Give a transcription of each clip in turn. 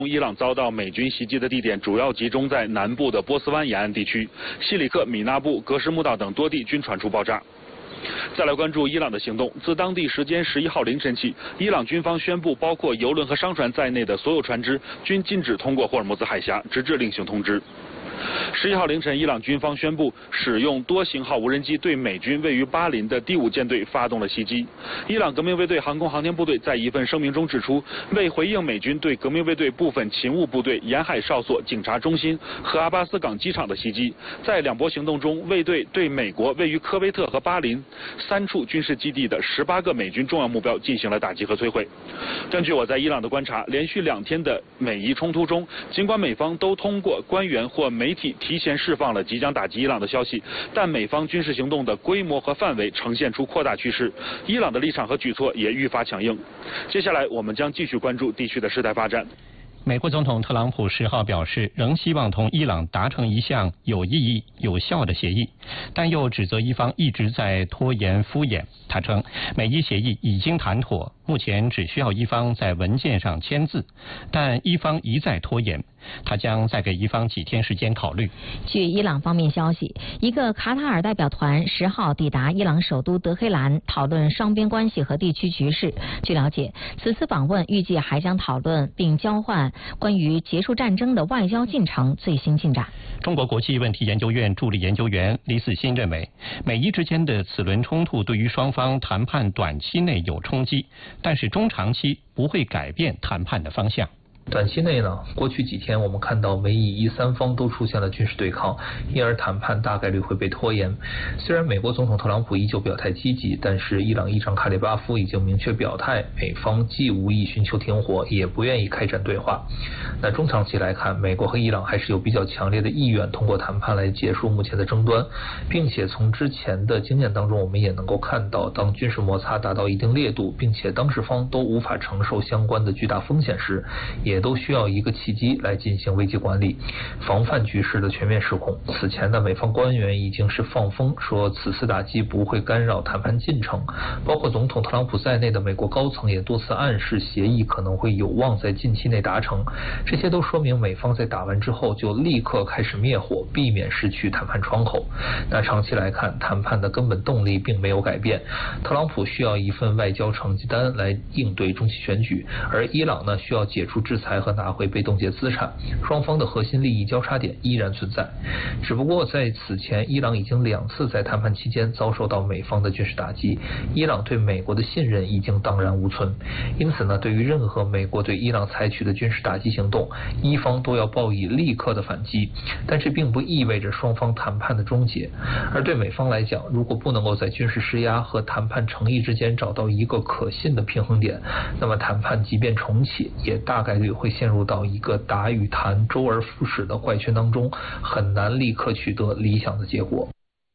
伊朗遭到美军袭击的地点主要集中在南部的波斯湾沿岸地区，西里克、米纳布、格什木道等多地均传出爆炸。再来关注伊朗的行动。自当地时间11号凌晨起，伊朗军方宣布，包括油轮和商船在内的所有船只均禁止通过霍尔木兹海峡，直至另行通知。11号凌晨，伊朗军方宣布使用多型号无人机对美军位于巴林的第5舰队发动了袭击。伊朗革命卫队航空航天部队在一份声明中指出，为回应美军对革命卫队部分勤务部队沿海哨所、警察中心和阿巴斯港机场的袭击，在2波行动中，卫队对美国位于科威特和巴林3处军事基地的18个美军重要目标进行了打击和摧毁。根据我在伊朗的观察，连续2天的美伊冲突中，尽管美方都通过官员或媒体提前释放了即将打击伊朗的消息，但美方军事行动的规模和范围呈现出扩大趋势，伊朗的立场和举措也愈发强硬。接下来我们将继续关注地区的事态发展。 美国总统特朗普10号表示，仍希望同伊朗达成一项有意义、有效的协议，但又指责伊方一直在拖延敷衍。他称，美伊协议已经谈妥，目前只需要伊方在文件上签字，但伊方一再拖延，他将再给伊方几天时间考虑。 据伊朗方面消息，一个卡塔尔代表团10号抵达伊朗首都德黑兰，讨论双边关系和地区局势。据了解，此次访问预计还将讨论并交换关于结束战争的外交进程最新进展。 中国国际问题研究院助理研究员李子欣认为，美伊之间的此轮冲突对于双方谈判短期内有冲击，但是中长期不会改变谈判的方向。 短期内呢，过去几天我们看到美以伊3方都出现了军事对抗，因而谈判大概率会被拖延。虽然美国总统特朗普依旧表态积极，但是伊朗议长卡里巴夫已经明确表态，美方既无意寻求停火，也不愿意开展对话。那中长期来看，美国和伊朗还是有比较强烈的意愿通过谈判来结束目前的争端，并且从之前的经验当中，我们也能够看到，当军事摩擦达到一定烈度，并且当事方都无法承受相关的巨大风险时，也都需要一个契机来进行危机管理，防范局势的全面失控。此前的美方官员已经是放风说，此次打击不会干扰谈判进程，包括总统特朗普在内的美国高层也多次暗示协议可能会有望在近期内达成。这些都说明美方在打完之后就立刻开始灭火，避免失去谈判窗口。那长期来看，谈判的根本动力并没有改变，特朗普需要一份外交成绩单来应对中期选举，而伊朗呢需要解除制裁和拿回被冻结资产，双方的核心利益交叉点依然存在。只不过在此前，伊朗已经2次在谈判期间遭受到美方的军事打击，伊朗对美国的信任已经荡然无存。因此呢，对于任何美国对伊朗采取的军事打击行动，伊方都要报以立刻的反击。但这并不意味着双方谈判的终结，而对美方来讲，如果不能够在军事施压和谈判诚意之间找到一个可信的平衡点，那么谈判即便重启，也大概率会陷入到一个打与谈周而复始的怪圈当中，很难立刻取得理想的结果。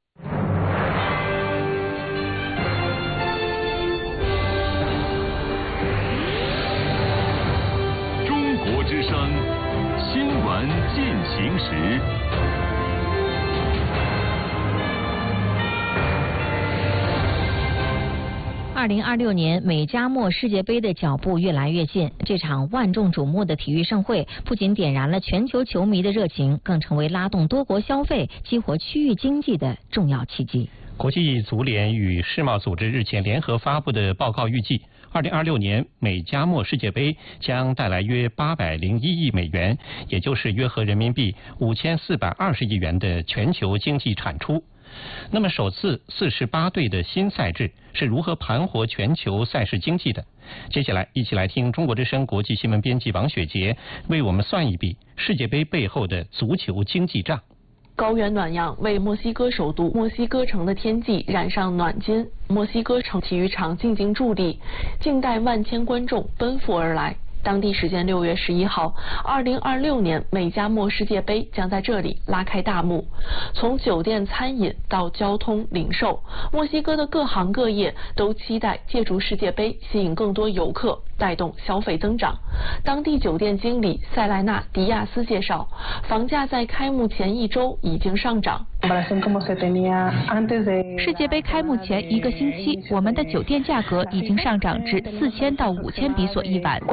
中国之声新闻进行时。 2026年美加墨世界杯的脚步越来越近，这场万众瞩目的体育盛会不仅点燃了全球球迷的热情，更成为拉动多国消费、激活区域经济的重要契机。 国际足联与世贸组织日前联合发布的报告预计，2026年美加墨世界杯将带来约801亿美元，也就是约合人民币5420亿元的全球经济产出。那么首次48队的新赛制是如何盘活全球赛事经济的？接下来一起来听中国之声国际新闻编辑王雪杰为我们算一笔世界杯背后的足球经济账。 高原暖阳为墨西哥首都墨西哥城的天际染上暖金，墨西哥城体育场静静伫立，静待万千观众奔赴而来。当地时间6月11号，2026年美加墨世界杯将在这里拉开大幕。从酒店、餐饮到交通、零售，墨西哥的各行各业都期待借助世界杯吸引更多游客。 带动消费增长。当地酒店经理塞莱纳·迪亚斯介绍，房价在开幕前1周已经上涨。 世界杯开幕前1个星期，我们的酒店价格已经上涨至4000到5000比索1晚。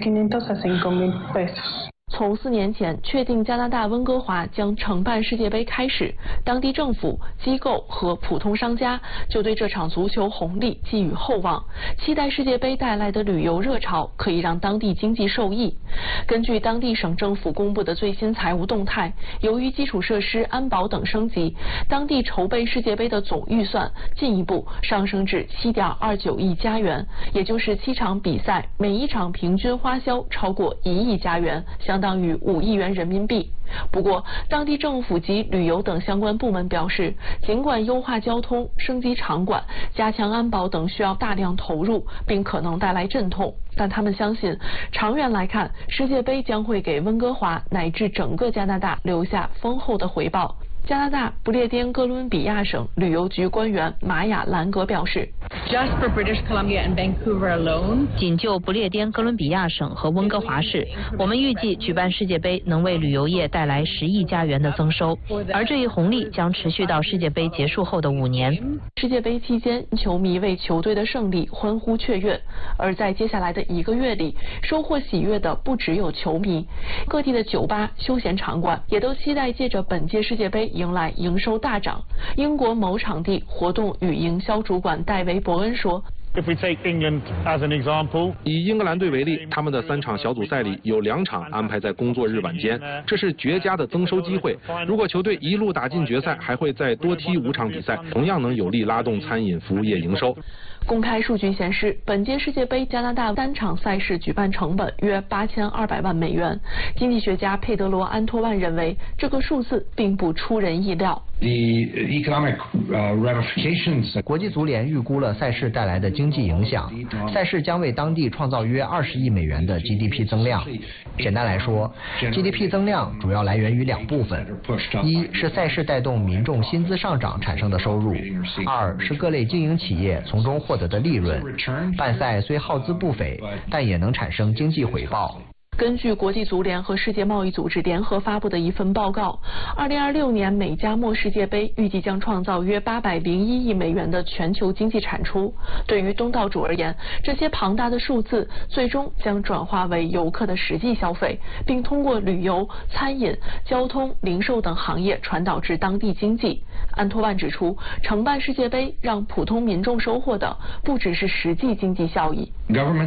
从4年前确定加拿大温哥华将承办世界杯开始，当地政府、机构和普通商家就对这场足球红利寄予厚望，期待世界杯带来的旅游热潮可以让当地经济受益。根据当地省政府公布的最新财务动态，由于基础设施、安保等升级，当地筹备世界杯的总预算进一步上升至7.29亿加元，也就是7场比赛每一场平均花销超过1亿加元，相当于5亿元人民币。不过，当地政府及旅游等相关部门表示，尽管优化交通、升级场馆、加强安保等需要大量投入，并可能带来阵痛，但他们相信，长远来看，世界杯将会给温哥华乃至整个加拿大留下丰厚的回报。加拿大不列颠哥伦比亚省旅游局官员玛雅·兰格表示， 仅就不列颠哥伦比亚省和温哥华市，我们预计举办世界杯能为旅游业带来10亿加元的增收，而这一红利将持续到世界杯结束后的5年。 世界杯期间，球迷为球队的胜利欢呼雀跃，而在接下来的1个月里，收获喜悦的不只有球迷，各地的酒吧、休闲场馆也都期待借着本届世界杯迎来营收大涨。英国某场地活动与营销主管戴维·伯恩说， 以英格兰队为例，他们的3场小组赛里有2场安排在工作日晚间，这是绝佳的增收机会。如果球队一路打进决赛，还会再多踢5场比赛，同样能有力拉动餐饮服务业营收。 公开数据显示，本届世界杯加拿大单场赛事举办成本约8200万美元。经济学家佩德罗·安托万认为，这个数字并不出人意料。 国际足联预估了赛事带来的经济影响，赛事将为当地创造约20亿美元的 GDP 增量。简单来说 ，GDP 增量主要来源于2部分：一是赛事带动民众薪资上涨产生的收入；2是各类经营企业从中获得的利润。办赛虽耗资不菲，但也能产生经济回报。 根据国际足联和世界贸易组织联合发布的一份报告，2026年美加墨世界杯预计将创造约801亿美元的全球经济产出。对于东道主而言，这些庞大的数字最终将转化为游客的实际消费，并通过旅游、餐饮、交通、零售等行业传导至当地经济。安托万指出，承办世界杯让普通民众收获的不只是实际经济效益。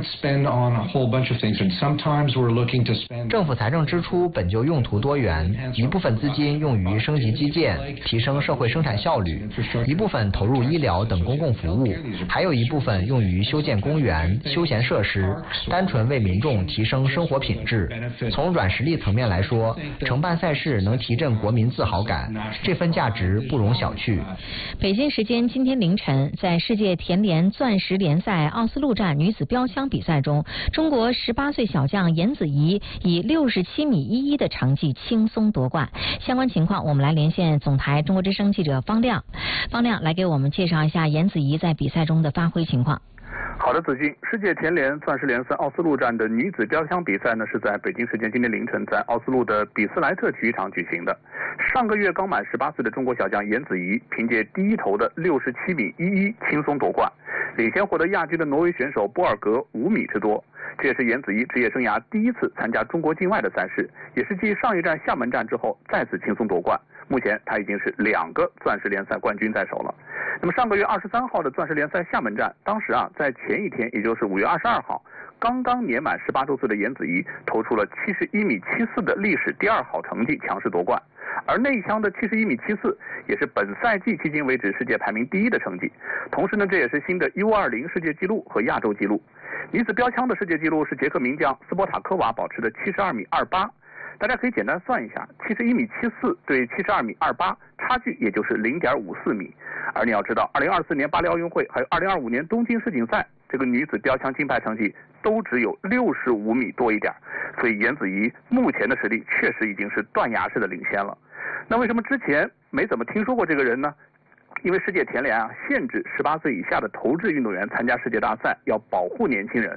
政府财政支出本就用途多元，一部分资金用于升级基建，提升社会生产效率，一部分投入医疗等公共服务，还有一部分用于修建公园、休闲设施，单纯为民众提升生活品质。从软实力层面来说，承办赛事能提振国民自豪感，这份价值不容小觑。 北京时间今天凌晨，在世界田联钻石联赛奥斯陆站女子标枪比赛中，中国18岁小将颜子怡以67米11的成绩轻松夺冠。相关情况，我们来连线总台中国之声记者方亮。方亮来给我们介绍一下颜子怡在比赛中的发挥情况。 好的，子君，世界田联钻石联赛奥斯陆站的女子标枪比赛呢，是在北京时间今天凌晨在奥斯陆的比斯莱特体育场举行的。上个月刚满18岁的中国小将颜子怡，凭借第一投的67米11轻松夺冠，领先获得亚军的挪威选手波尔格5米之多。这也是颜子怡职业生涯第一次参加中国境外的赛事，也是继上一站厦门站之后再次轻松夺冠。目前他已经是2个钻石联赛冠军在手了。那么上个月23号的钻石联赛厦门站，当时在前一天，也就是5月22号，刚刚年满18周岁的颜子怡投出了71米74的历史第2好成绩，强势夺冠。而那一枪的71米74也是本赛季迄今为止世界排名第1的成绩，同时呢，这也是新的 U20 世界纪录和亚洲纪录。女子标枪的世界纪录是捷克名将斯波塔科娃保持的72米28，大家可以简单算一下，71米74对72米28，差距也就是0.54米。而你要知道，2024年巴黎奥运会还有2025年东京世锦赛，这个女子标枪金牌成绩都只有65米多一点，所以颜子怡目前的实力确实已经是断崖式的领先了。那为什么之前没怎么听说过这个人呢？因为世界田联限制18岁以下的投掷运动员参加世界大赛，要保护年轻人，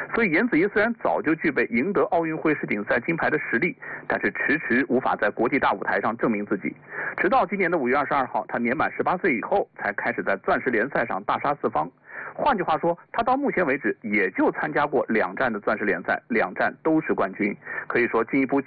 所以颜子怡虽然早就具备赢得奥运会世锦赛金牌的实力，但是迟迟无法在国际大舞台上证明自己。直到今年的5月22号，他年满18岁以后，才开始在钻石联赛上大杀四方。换句话说，他到目前为止也就参加过2站的钻石联赛，2站都是冠军，可以说进一步